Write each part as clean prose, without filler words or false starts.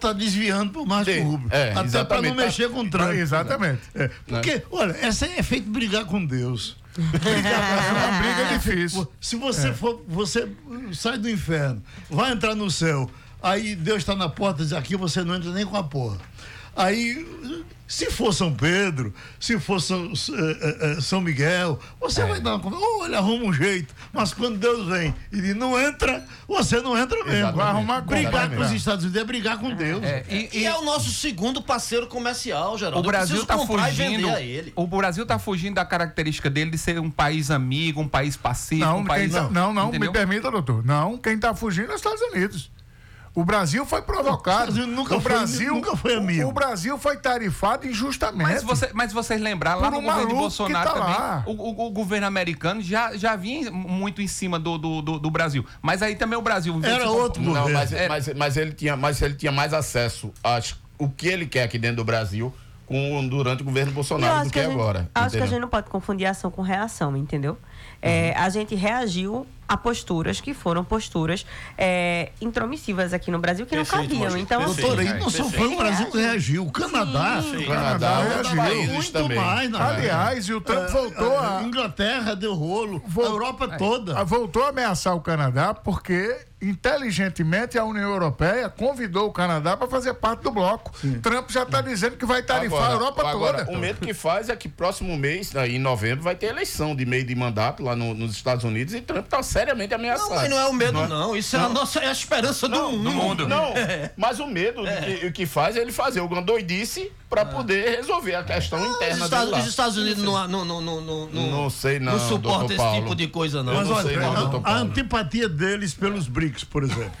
está desviando para o Márcio Rubio. Até para não mexer com o Trump. Exatamente. Porque, olha, essa é feito brigar com Deus. É uma briga difícil. Se você você sai do inferno, vai entrar no céu, aí Deus está na porta e diz: aqui você não entra nem com a porra. Aí, se for São Pedro, se for São Miguel, você vai dar uma conversa, olha, arruma um jeito. Mas quando Deus vem e diz: não entra, você não entra mesmo. Vai arrumar brigar com os Estados Unidos é brigar com Deus. E é o nosso segundo parceiro comercial, Geraldo. O Brasil está fugindo. O Brasil está fugindo da característica dele de ser um país amigo, um país pacífico, Não, me permita, doutor. Não, quem está fugindo é os Estados Unidos. O Brasil foi provocado. Nunca foi amigo. O Brasil foi tarifado injustamente. Mas vocês lembraram, lá no governo de Bolsonaro também, o governo americano já vinha muito em cima do Brasil. Mas aí também o Brasil... Era outro governo. Não, mas ele tinha mais acesso o que ele quer aqui dentro do Brasil durante o governo Bolsonaro do que agora. Acho que a gente não pode confundir ação com reação, entendeu? A gente reagiu a posturas que foram posturas intromissivas aqui no Brasil que não cabiam. Então, doutora, aí não só foi o Brasil que reagiu, o Canadá reagiu muito também. Mais. Aliás, e o Trump voltou a Inglaterra deu rolo, a Europa toda. Voltou a ameaçar o Canadá porque inteligentemente a União Europeia convidou o Canadá para fazer parte do bloco. Trump já está dizendo que vai tarifar a Europa toda. O medo que faz é que próximo mês, em novembro, vai ter eleição de meio de mandato lá nos Estados Unidos e Trump está seriamente ameaçado. Não, mas não é o medo, não. Isso é a esperança do mundo. Não, mas o medo que faz é ele fazer alguma doidice para poder resolver a questão interna dele lá. Os Estados Unidos não sei, não suportam esse tipo de coisa, não. Mas olha, a antipatia deles pelos BRICS, por exemplo.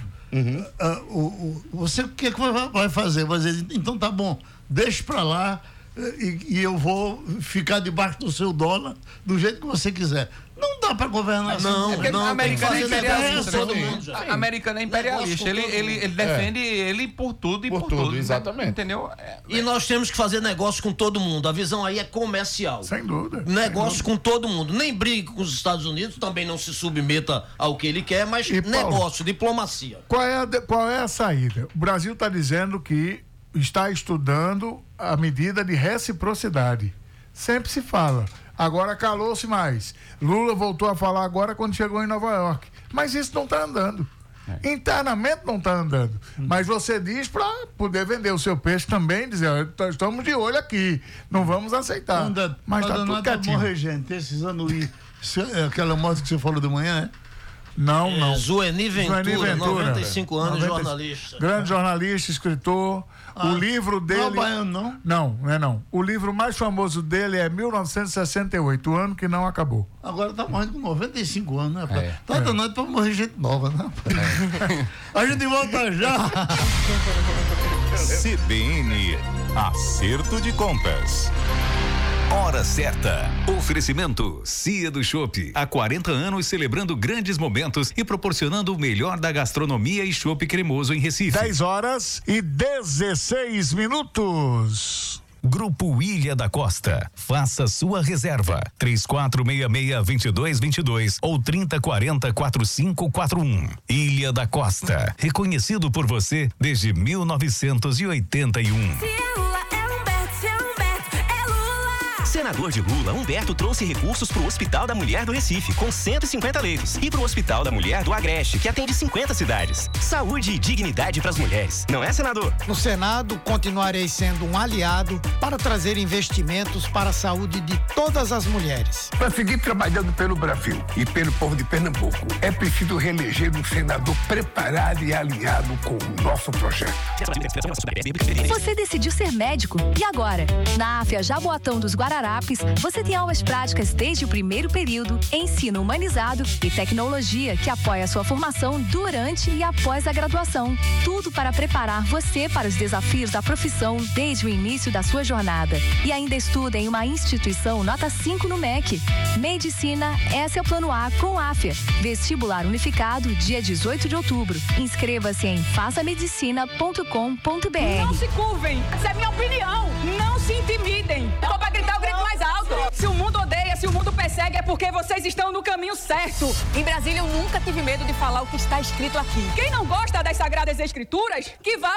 Você o que vai fazer? Vai dizer: então tá bom, deixa para lá e eu vou ficar debaixo do seu dólar do jeito que você quiser. Não dá para governar assim. Não, americano é imperialista. Americano é imperialista. Ele defende ele por tudo e por tudo. Exatamente. Entendeu? E nós temos que fazer negócio com todo mundo. A visão aí é comercial. Sem dúvida. Negócio com todo mundo. Nem brigue com os Estados Unidos, também não se submeta ao que ele quer, mas negócio, diplomacia. Qual é a saída? O Brasil está dizendo que está estudando a medida de reciprocidade. Sempre se fala. Agora calou-se mais. Lula voltou a falar agora quando chegou em Nova York. Mas isso não está andando. Internamente não está andando. Mas você diz para poder vender o seu peixe também, dizer: estamos de olho aqui, não vamos aceitar. Mas está tudo quietinho. Morrer, gente, esses anos aí, aquela moto que você falou de manhã, Não. Zueni Ventura, 95 anos, jornalista. Grande jornalista, escritor. O livro dele... Não é baiano, não? Não. O livro mais famoso dele é 1968, o ano que não acabou. Agora tá morrendo com 95 anos, né? Tá danado pra morrer gente nova, né? A gente volta já. CBN, acerto de contas. Hora certa. Oferecimento Cia do Chopp. Há 40 anos celebrando grandes momentos e proporcionando o melhor da gastronomia e chopp cremoso em Recife. 10h16. Grupo Ilha da Costa. Faça sua reserva. 3466-2222 ou 3040-4541. Ilha da Costa. Reconhecido por você desde 1981. Senador de Lula, Humberto trouxe recursos para o Hospital da Mulher do Recife, com 150 leitos, e para o Hospital da Mulher do Agreste, que atende 50 cidades. Saúde e dignidade para as mulheres, não é, senador? No Senado, continuarei sendo um aliado para trazer investimentos para a saúde de todas as mulheres. Para seguir trabalhando pelo Brasil e pelo povo de Pernambuco, é preciso reeleger um senador preparado e alinhado com o nosso projeto. Você decidiu ser médico, e agora? Na AFIA Jaboatão dos Guararapes, você tem aulas práticas desde o primeiro período, ensino humanizado e tecnologia que apoia a sua formação durante e após a graduação. Tudo para preparar você para os desafios da profissão desde o início da sua jornada. E ainda estuda em uma instituição nota 5 no MEC. Medicina, esse é o plano A com AFIA. Vestibular unificado, dia 18 de outubro. Inscreva-se em façamedicina.com.br. Não se curvem, essa é a minha opinião. Não se intimidem. Se for pra gritar, eu grito mais alto. Se o mundo odeia, se o mundo persegue, é porque vocês estão no caminho certo. Em Brasília, eu nunca tive medo de falar o que está escrito aqui. Quem não gosta das Sagradas Escrituras, que vá